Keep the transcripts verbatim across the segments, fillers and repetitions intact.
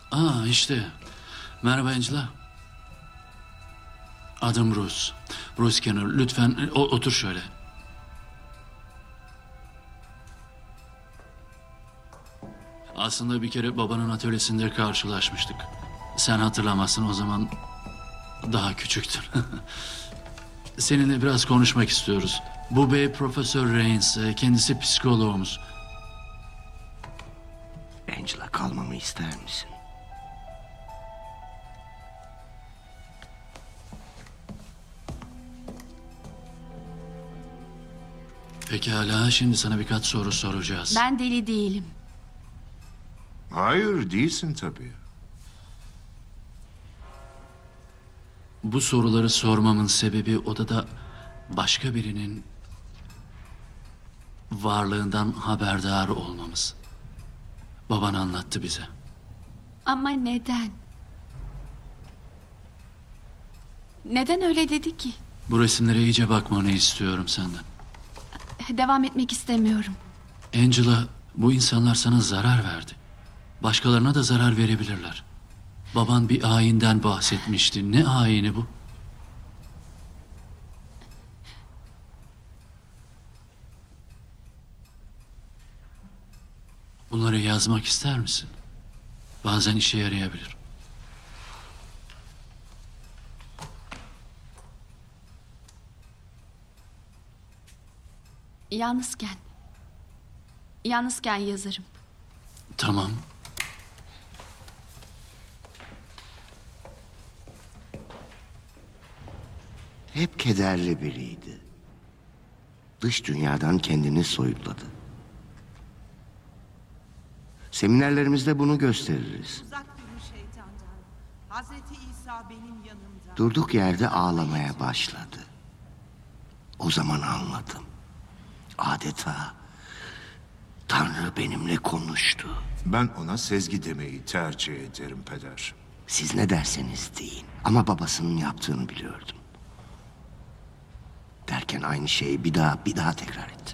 Aa işte. Merhaba Angela. Adım Bruce. Bruce Kenner. Lütfen o- otur şöyle. Aslında bir kere babanın atölyesinde karşılaşmıştık. Sen hatırlamazsın, o zaman daha küçüktün. Seninle biraz konuşmak istiyoruz. Bu bey Profesör Reigns, kendisi psikoloğumuz. Angela, kalmamı ister misin? Pekala, şimdi sana birkaç soru soracağız. Ben deli değilim. Hayır, değilsin tabii. Bu soruları sormamın sebebi odada başka birinin varlığından haberdar olmamız. Baban anlattı bize. Ama neden? Neden öyle dedi ki? Bu resimlere iyice bakmanı istiyorum senden. Devam etmek istemiyorum. Angela, bu insanlar sana zarar verdi. Başkalarına da zarar verebilirler. Baban bir ayinden bahsetmişti. Ne ayini bu? Bunları yazmak ister misin? Bazen işe yarayabilir. Yalnızken. Yalnızken yazarım. Tamam. Hep kederli biriydi. Dış dünyadan kendini soyutladı. Seminerlerimizde bunu gösteririz. Uzak durun şeytandan. Hazreti İsa benim yanımda. Durduk yerde ağlamaya başladı. O zaman anladım. Adeta Tanrı benimle konuştu. Ben ona Sezgi demeyi tercih ederim peder. Siz ne derseniz deyin. Ama babasının yaptığını biliyordum. Derken aynı şeyi bir daha bir daha tekrar etti.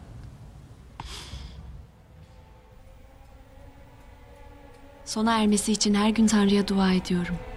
Sona ermesi için her gün Tanrı'ya dua ediyorum.